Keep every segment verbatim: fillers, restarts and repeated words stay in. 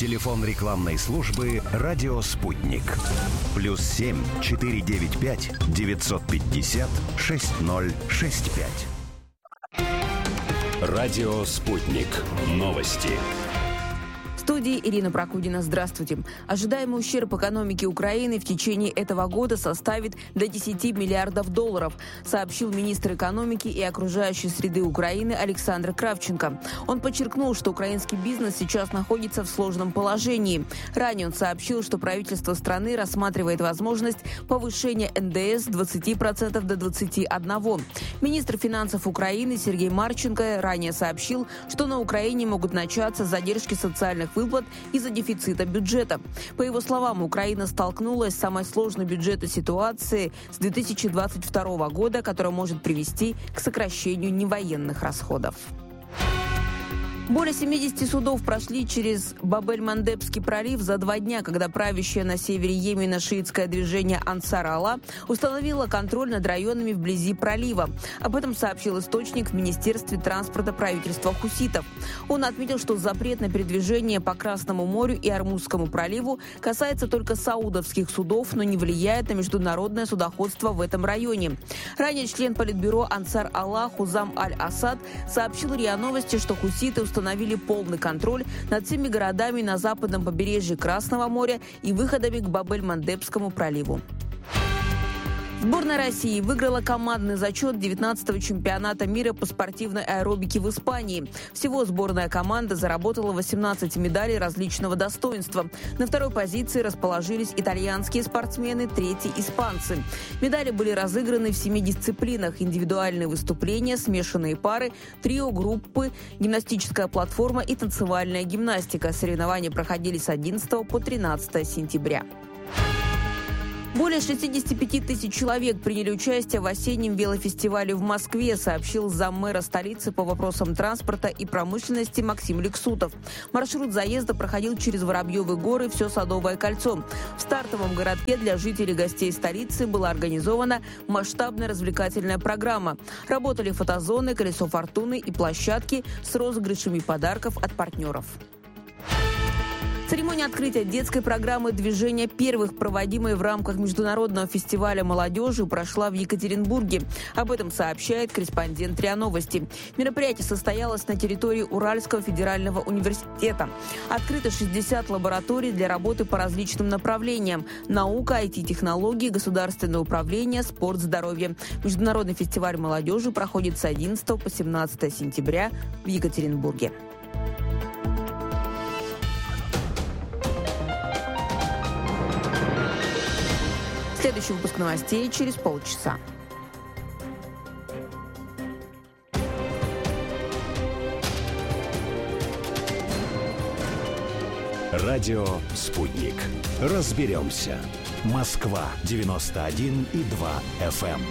Телефон рекламной службы «Радио Спутник». Плюс семь четыре девять пять девятьсот пятьдесят шесть ноль шесть пять. «Радио Спутник». Новости. В студии Ирина Прокудина. Здравствуйте. Ожидаемый ущерб экономике Украины в течение этого года составит до десяти миллиардов долларов, сообщил министр экономики и окружающей среды Украины Александр Кравченко. Он подчеркнул, что украинский бизнес сейчас находится в сложном положении. Ранее он сообщил, что правительство страны рассматривает возможность повышения эн дэ эс с двадцати процентов до двадцати одного процента. Министр финансов Украины Сергей Марченко ранее сообщил, что на Украине могут начаться задержки социальных выплат из-за дефицита бюджета. По его словам, Украина столкнулась с самой сложной бюджетной ситуацией с две тысячи двадцать второго года, которая может привести к сокращению невоенных расходов. Более семидесяти судов прошли через Баб-эль-Мандебский пролив за два дня, когда правящее на севере Йемена шиитское движение Ансар Алла установило контроль над районами вблизи пролива. Об этом сообщил источник в Министерстве транспорта правительства хуситов. Он отметил, что запрет на передвижение по Красному морю и Ормузскому проливу касается только саудовских судов, но не влияет на международное судоходство в этом районе. Ранее член политбюро Ансар Алла Хузам Аль-Асад сообщил РИА Новости, что хуситы установили установили полный контроль над всеми городами на западном побережье Красного моря и выходами к Баб-эль-Мандебскому проливу. Сборная России выиграла командный зачет девятнадцатого чемпионата мира по спортивной аэробике в Испании. Всего сборная команда заработала восемнадцать медалей различного достоинства. На второй позиции расположились итальянские спортсмены, третий – испанцы. Медали были разыграны в семи дисциплинах: индивидуальные выступления, смешанные пары, трио, группы, гимнастическая платформа и танцевальная гимнастика. Соревнования проходили с одиннадцатого по тринадцатое сентября. Более шестидесяти пяти тысяч человек приняли участие в осеннем велофестивале в Москве, сообщил заммэра столицы по вопросам транспорта и промышленности Максим Лексутов. Маршрут заезда проходил через Воробьевы горы, все Садовое кольцо. В стартовом городке для жителей и гостей столицы была организована масштабная развлекательная программа. Работали фотозоны, колесо фортуны и площадки с розыгрышами подарков от партнеров. Церемония открытия детской программы «Движение первых», проводимой в рамках Международного фестиваля молодежи, прошла в Екатеринбурге. Об этом сообщает корреспондент РИА Новости. Мероприятие состоялось на территории Уральского федерального университета. Открыто шестьдесят лабораторий для работы по различным направлениям: наука, ай ти-технологии, государственное управление, спорт, здоровье. Международный фестиваль молодежи проходит с одиннадцатого по семнадцатое сентября в Екатеринбурге. Следующий выпуск новостей через полчаса. Радио «Спутник». Разберемся. Москва девяносто один и два эф эм.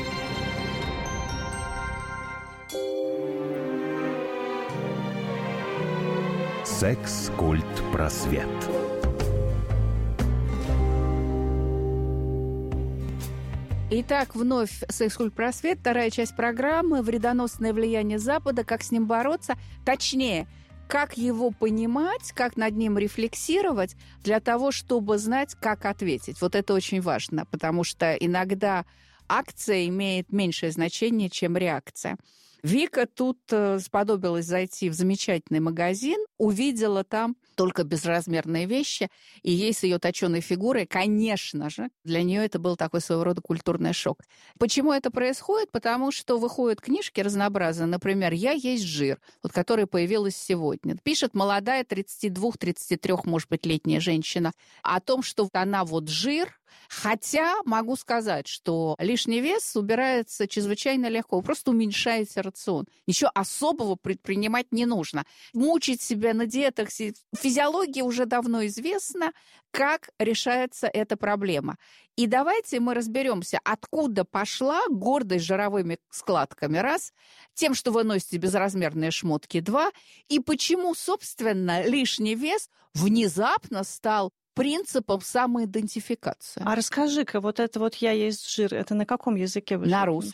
Секс, культ, просвет. Итак, вновь «Секс-культ просвет», вторая часть программы «Вредоносное влияние Запада. Как с ним бороться?» Точнее, как его понимать, как над ним рефлексировать для того, чтобы знать, как ответить. Вот это очень важно, потому что иногда акция имеет меньшее значение, чем реакция. Вика тут сподобилась зайти в замечательный магазин, увидела там только безразмерные вещи, и ей с ее точеной фигурой, конечно же, для нее это был такой своего рода культурный шок. Почему это происходит? Потому что выходят книжки разнообразные, например, «Я есть жир», вот, которая появилась сегодня. Пишет молодая тридцати двух тридцати трёх, может быть, летняя женщина о том, что она вот жир. Хотя могу сказать, что лишний вес убирается чрезвычайно легко. Вы просто уменьшаете рацион. Ничего особого предпринимать не нужно. Мучить себя на диетах. Физиология уже давно известна, как решается эта проблема. И давайте мы разберемся, откуда пошла гордость жировыми складками, раз, тем, что вы носите безразмерные шмотки, два, и почему, собственно, лишний вес внезапно стал принципом самоидентификации. А расскажи-ка, вот это вот «я есть жир», это на каком языке вы На же, русском.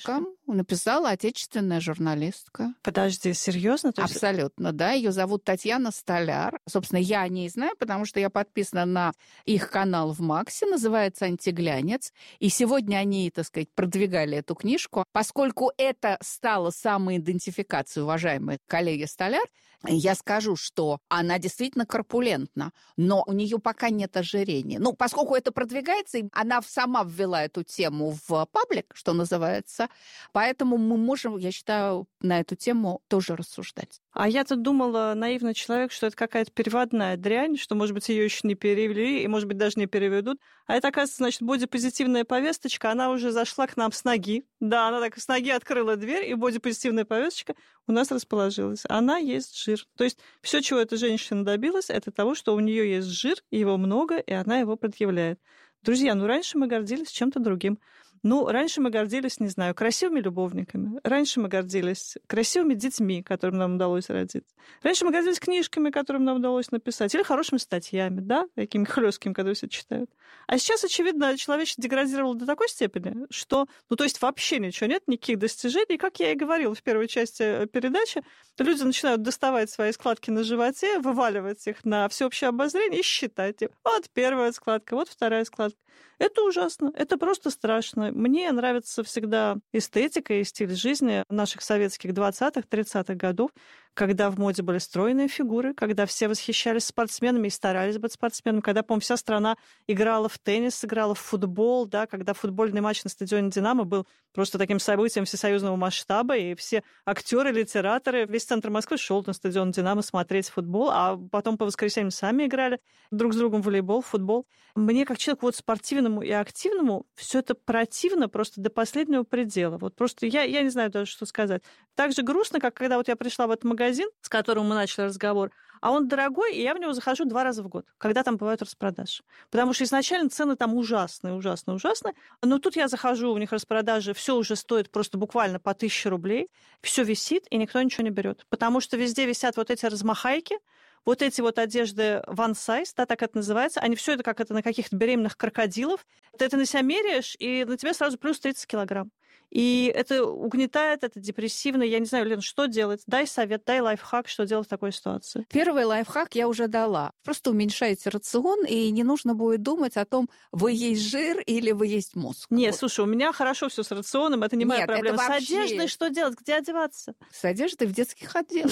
написала отечественная журналистка. Подожди, серьезно? То есть... Абсолютно, да. Ее зовут Татьяна Столяр. Собственно, я о ней знаю, потому что я подписана на их канал в Максе, называется «Антиглянец». И сегодня они, так сказать, продвигали эту книжку. Поскольку это стало самоидентификацией, уважаемые коллеги Столяр, я скажу, что она действительно корпулентна, но у нее пока нет ожирения. Ну, поскольку это продвигается, она сама ввела эту тему в паблик, что называется, поэтому мы можем, я считаю, на эту тему тоже рассуждать. А я-то думала, наивный человек, что это какая-то переводная дрянь, что, может быть, ее еще не перевели, и, может быть, даже не переведут. А это, оказывается, значит, бодипозитивная повесточка, она уже зашла к нам с ноги. Да, она так с ноги открыла дверь, и бодипозитивная повесточка у нас расположилась. Она есть жир. То есть все, чего эта женщина добилась, это того, что у нее есть жир, его много, и она его предъявляет. Друзья, ну раньше мы гордились чем-то другим. Ну, раньше мы гордились, не знаю, красивыми любовниками. Раньше мы гордились красивыми детьми, которым нам удалось родиться. Раньше мы гордились книжками, которым нам удалось написать. Или хорошими статьями, да, такими хлёсткими, которые все читают. А сейчас, очевидно, человечество деградировало до такой степени, что, ну, то есть вообще ничего нет, никаких достижений. И, как я и говорила в первой части передачи, люди начинают доставать свои складки на животе, вываливать их на всеобщее обозрение и считать. Вот первая складка, вот вторая складка. Это ужасно, это просто страшно. Мне нравится всегда эстетика и стиль жизни наших советских двадцатых-тридцатых годов, когда в моде были стройные фигуры, когда все восхищались спортсменами и старались быть спортсменами, когда, по-моему, вся страна играла в теннис, играла в футбол, да, когда футбольный матч на стадионе «Динамо» был просто таким событием всесоюзного масштаба, и все актеры, литераторы, весь центр Москвы шел на стадион «Динамо» смотреть футбол, а потом по воскресеньям сами играли друг с другом в волейбол, в футбол. Мне, как человеку вот спортивному и активному, все это противно просто до последнего предела. Вот просто я, я не знаю даже, что сказать. Так же грустно, как когда вот я пришла в этот магазин, с которым мы начали разговор, а он дорогой, и я в него захожу два раза в год, когда там бывают распродажи. Потому что изначально цены там ужасные, ужасные, ужасные. Но тут я захожу, у них распродажи, все уже стоит просто буквально по тысяче рублей, все висит, и никто ничего не берет. Потому что везде висят вот эти размахайки, вот эти вот одежды one size, да, так это называется, они все это как это на каких-то беременных крокодилов. Ты это на себя меряешь, и на тебя сразу плюс тридцать килограмм. И это угнетает, это депрессивно. Я не знаю, Лен, что делать? Дай совет, дай лайфхак, что делать в такой ситуации. Первый лайфхак я уже дала. Просто уменьшайте рацион, и не нужно будет думать о том, вы есть жир или вы есть мозг. Нет, вот. Слушай, у меня хорошо все с рационом, это не Нет, моя проблема. вообще... С одеждой что делать? Где одеваться? С одеждой в детских отделах.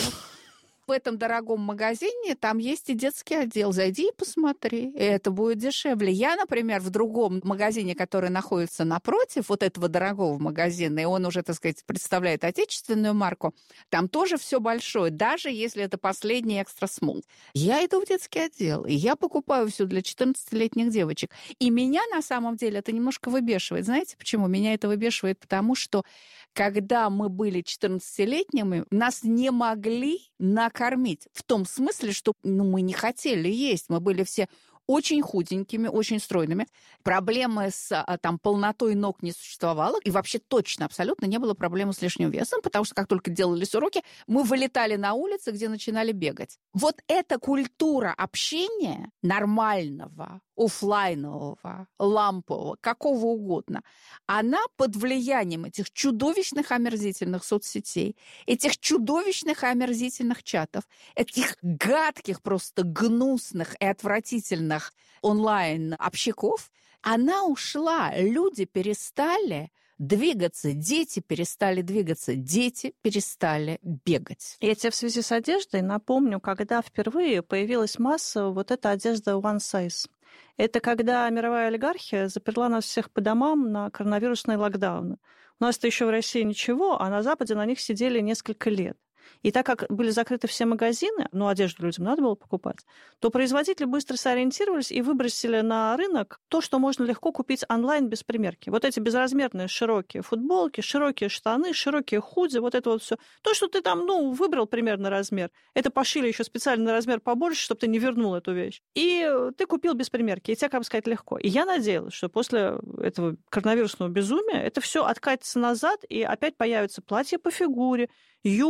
В этом дорогом магазине там есть и детский отдел. Зайди и посмотри. И это будет дешевле. Я, например, в другом магазине, который находится напротив вот этого дорогого магазина, и он уже, так сказать, представляет отечественную марку, там тоже все большое, даже если это последний экстра смол. Я иду в детский отдел, и я покупаю все для четырнадцатилетних девочек. И меня, на самом деле, это немножко выбешивает. Знаете почему? Меня это выбешивает, потому что когда мы были четырнадцатилетними, нас не могли накормить. В том смысле, что ну, мы не хотели есть. Мы были все очень худенькими, очень стройными. Проблемы с там, полнотой ног не существовало. И вообще точно, абсолютно не было проблемы с лишним весом, потому что как только делались уроки, мы вылетали на улицы, где начинали бегать. Вот эта культура общения нормального, офлайнового, лампового, какого угодно, она под влиянием этих чудовищных омерзительных соцсетей, этих чудовищных омерзительных чатов, этих гадких, просто гнусных и отвратительных онлайн-общаков, она ушла. Люди перестали двигаться, дети перестали двигаться, дети перестали бегать. Я тебе в связи с одеждой напомню, когда впервые появилась масса вот эта одежда one size. Это когда мировая олигархия заперла нас всех по домам на коронавирусные локдауны. У нас-то еще в России ничего, а на Западе на них сидели несколько лет. И так как были закрыты все магазины, ну, одежду людям надо было покупать, то производители быстро сориентировались и выбросили на рынок то, что можно легко купить онлайн без примерки. Вот эти безразмерные широкие футболки, широкие штаны, широкие худи, вот это вот все. То, что ты там, ну, выбрал примерно размер, это пошили еще специально на размер побольше, чтобы ты не вернул эту вещь. И ты купил без примерки, и тебе, как бы сказать, легко. И я надеялась, что после этого коронавирусного безумия это все откатится назад, и опять появятся платья по фигуре, юбки, брюки,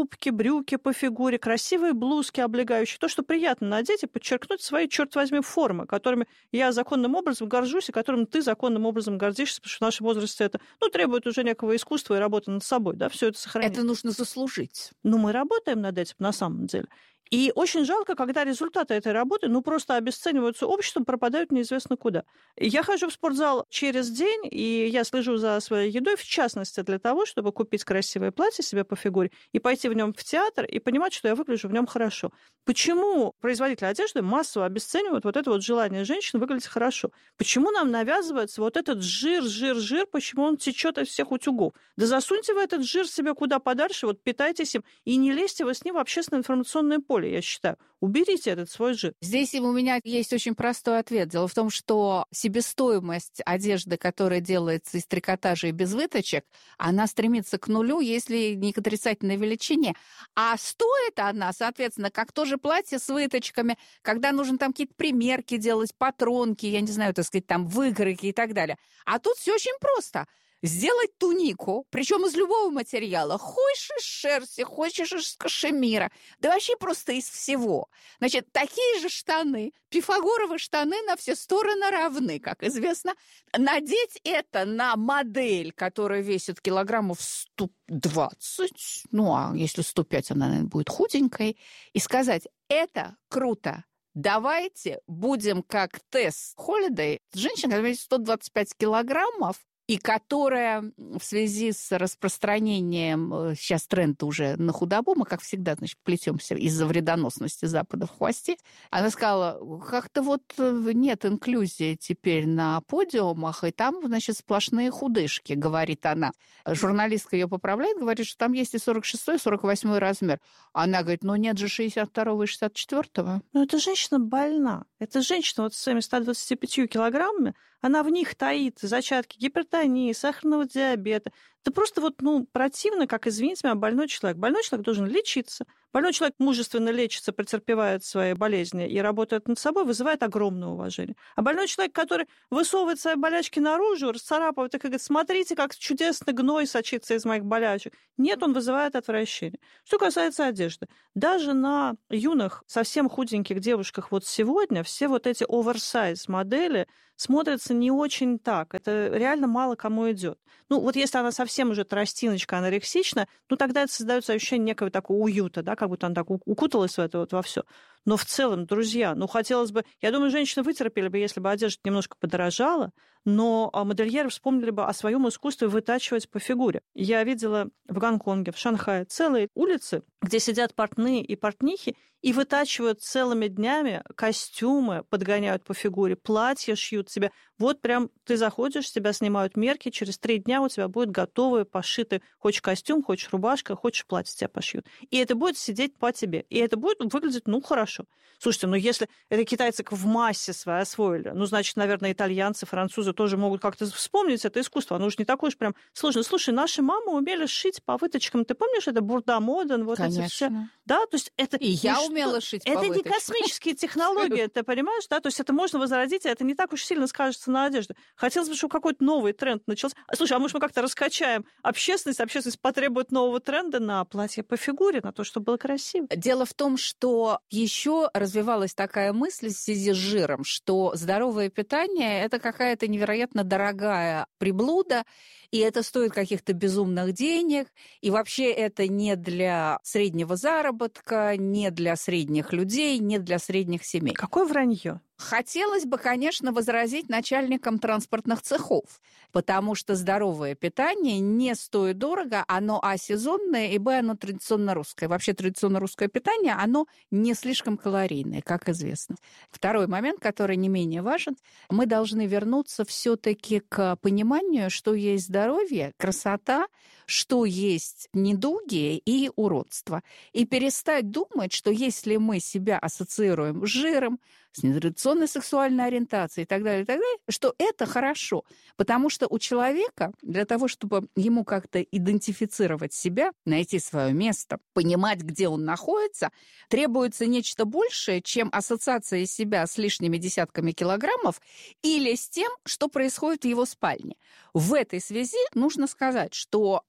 брюки по фигуре, красивые блузки облегающие, то, что приятно надеть и подчеркнуть свои, черт возьми, формы, которыми я законным образом горжусь и которым ты законным образом гордишься, потому что в нашем возрасте это, ну, требует уже некого искусства и работы над собой, да, все это сохранить. Это нужно заслужить. Ну, мы работаем над этим на самом деле. И очень жалко, когда результаты этой работы, ну, просто обесцениваются обществом, пропадают неизвестно куда. Я хожу в спортзал через день, и я слежу за своей едой, в частности, для того, чтобы купить красивое платье себе по фигуре и пойти в нем в театр и понимать, что я выгляжу в нем хорошо. Почему производители одежды массово обесценивают вот это вот желание женщин выглядеть хорошо? Почему нам навязывается вот этот жир, жир, жир, почему он течет из всех утюгов? Да засуньте вы этот жир себе куда подальше, вот питайтесь им, и не лезьте вы с ним в общественно-информационное поле, я считаю. Уберите этот свой жир. Здесь у меня есть очень простой ответ. Дело в том, что себестоимость одежды, которая делается из трикотажа и без выточек, она стремится к нулю, если не к отрицательной величине. А стоит она, соответственно, как тоже платье с выточками, когда нужно там какие-то примерки делать, патронки, я не знаю, так сказать, там выкройки и так далее. А тут все очень просто. Сделать тунику, причем из любого материала. Хочешь из шерсти, хочешь из кашемира, да вообще просто из всего. Значит, такие же штаны, пифагоровы штаны на все стороны равны, как известно. Надеть это на модель, которая весит килограммов сто двадцать, ну, а если сто пять, она, наверное, будет худенькой, и сказать, это круто. Давайте будем как Тесс Холидей, женщина, которая весит сто двадцать пять килограммов, и которая в связи с распространением, сейчас тренд уже на худобу, мы, как всегда, значит, плетемся из-за вредоносности Запада в хвосте, она сказала, как-то вот нет инклюзии теперь на подиумах, и там, значит, сплошные худышки, говорит она. Журналистка ее поправляет, говорит, что там есть и сорок шестой, и сорок восьмой размер. Она говорит, ну нет же шестьдесят второго и шестьдесят четвёртого. Но эта женщина больна. Эта женщина вот с своими ста двадцатью пятью килограммами, она в них таит зачатки гипертонии, сахарного диабета. Это просто вот, ну, противно, как, извините меня, больной человек. Больной человек должен лечиться. Больной человек мужественно лечится, претерпевает свои болезни и работает над собой, вызывает огромное уважение. А больной человек, который высовывает свои болячки наружу, расцарапывает их и говорит, смотрите, как чудесный гной сочится из моих болячек. Нет, он вызывает отвращение. Что касается одежды. Даже на юных, совсем худеньких девушках вот сегодня все вот эти оверсайз модели смотрятся не очень так. Это реально мало кому идет. Ну, вот если она совсем уже тростиночка, анорексична, ну, тогда это создается ощущение некого такого уюта, да, как будто она так укуталась в это вот во все. Но в целом, друзья, ну, хотелось бы... Я думаю, женщины вытерпели бы, если бы одежда немножко подорожала, но модельеры вспомнили бы о своем искусстве вытачивать по фигуре. Я видела в Гонконге, в Шанхае целые улицы, где сидят портные и портнихи и вытачивают целыми днями костюмы, подгоняют по фигуре, платья шьют себе. Вот прям ты заходишь, с тебя снимают мерки, через три дня у тебя будет готовый, пошитый, хочешь костюм, хочешь рубашка, хочешь платье тебя пошьют. И это будет сидеть по тебе. И это будет выглядеть, ну, хорошо. Слушайте, ну, если это китайцы в массе свои освоили, ну, значит, наверное, итальянцы, французы тоже могут как-то вспомнить это искусство. Оно уже не такое уж прям сложное. Слушай, наши мамы умели шить по выточкам. Ты помнишь, это бурда моден, вот Конечно. эти все. Да, то есть это... И я ну, умела что? шить по Это не выточкам. космические технологии, ты понимаешь, да? То есть это можно возродить, и это не так уж сильно скажется на одежде. Хотелось бы, чтобы какой-то новый тренд начался. Слушай, а может, мы как-то раскачаем общественность, общественность потребует нового тренда на платье по фигуре, на то, чтобы было красиво. Дело в том, что еще развивалась такая мысль в связи с жиром, что здоровое питание – это какая-то невероятно дорогая приблуда, и это стоит каких-то безумных денег, и вообще это не для среднего заработка, не для средних людей, не для средних семей. Какое вранье? Хотелось бы, конечно, возразить начальникам транспортных цехов, потому что здоровое питание не стоит дорого, оно а сезонное, и б оно традиционно русское. Вообще традиционно русское питание, оно не слишком калорийное, как известно. Второй момент, который не менее важен, мы должны вернуться все-таки к пониманию, что есть здоровье, красота, что есть недуги и уродство. И перестать думать, что если мы себя ассоциируем с жиром, с нетрадиционной сексуальной ориентацией и так далее, и так далее, что это хорошо. Потому что у человека для того, чтобы ему как-то идентифицировать себя, найти свое место, понимать, где он находится, требуется нечто большее, чем ассоциация себя с лишними десятками килограммов или с тем, что происходит в его спальне. В этой связи нужно сказать, что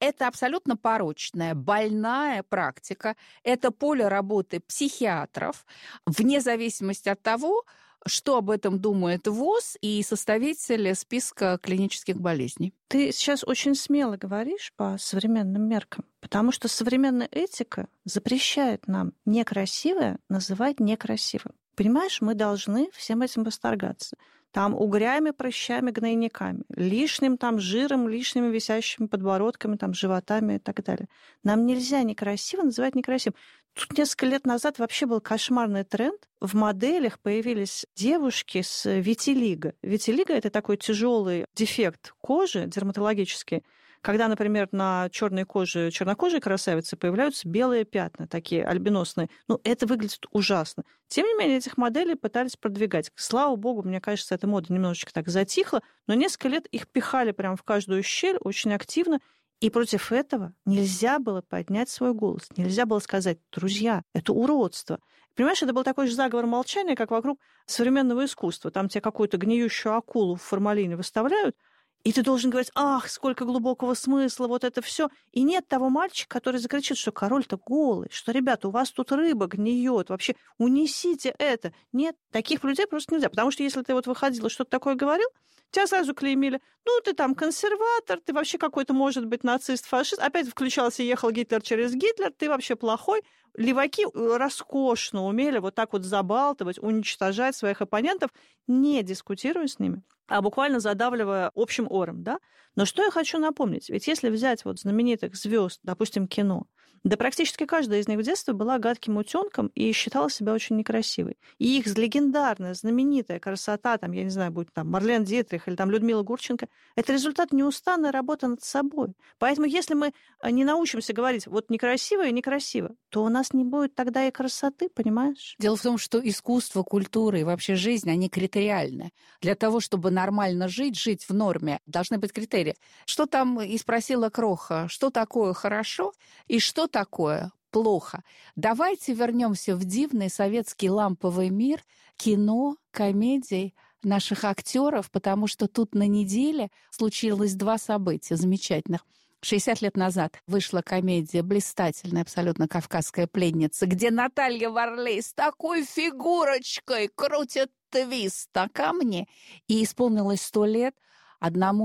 это абсолютно порочная, больная практика. Это поле работы психиатров, вне зависимости от того, что об этом думает ВОЗ и составитель списка клинических болезней. Ты сейчас очень смело говоришь по современным меркам, потому что современная этика запрещает нам некрасивое называть некрасивым. Понимаешь, мы должны всем этим восторгаться. Там угрями, прыщами, гнойниками, лишним там жиром, лишними висящими подбородками, там, животами и так далее. Нам нельзя некрасиво называть некрасивым. Тут несколько лет назад вообще был кошмарный тренд. В моделях появились девушки с витилиго. Витилиго – это такой тяжелый дефект кожи дерматологический, когда, например, на черной коже чернокожей красавицы появляются белые пятна, такие альбиносные. Ну, это выглядит ужасно. Тем не менее, этих моделей пытались продвигать. Слава богу, мне кажется, эта мода немножечко так затихла, но несколько лет их пихали прямо в каждую щель очень активно. И против этого нельзя было поднять свой голос. Нельзя было сказать: друзья, это уродство. Понимаешь, это был такой же заговор молчания, как вокруг современного искусства. Там тебе какую-то гниющую акулу в формалине выставляют, и ты должен говорить: ах, сколько глубокого смысла, вот это все. И нет того мальчика, который закричит, что король-то голый, что, ребята, у вас тут рыба гниет, вообще унесите это. Нет, таких людей просто нельзя. Потому что если ты вот выходил и что-то такое говорил, тебя сразу клеймили: ну, ты там консерватор, ты вообще какой-то, может быть, нацист, фашист. Опять включался и ехал Гитлер через Гитлер, ты вообще плохой. Леваки роскошно умели вот так вот забалтывать, уничтожать своих оппонентов, не дискутируя с ними, а буквально задавливая общим ором, да? Но что я хочу напомнить? Ведь если взять вот знаменитых звезд, допустим, кино, да практически каждая из них в детстве была гадким утенком и считала себя очень некрасивой. И их легендарная, знаменитая красота, там, я не знаю, будет там Марлен Дитрих или там Людмила Гурченко, это результат неустанной работы над собой. Поэтому если мы не научимся говорить вот некрасиво и некрасиво, то у нас не будет тогда и красоты, понимаешь? Дело в том, что искусство, культура и вообще жизнь, они критериальны. Для того, чтобы нормально жить, жить в норме, должны быть критерии. Что там и спросила Кроха, что такое хорошо и что такое плохо. Давайте вернемся в дивный советский ламповый мир кино, комедий, наших актеров, потому что тут на неделе случилось два события замечательных. шестьдесят лет назад вышла комедия блистательная, абсолютно «Кавказская пленница», где Наталья Варлей с такой фигурочкой крутит твист на камне, и исполнилось сто лет одному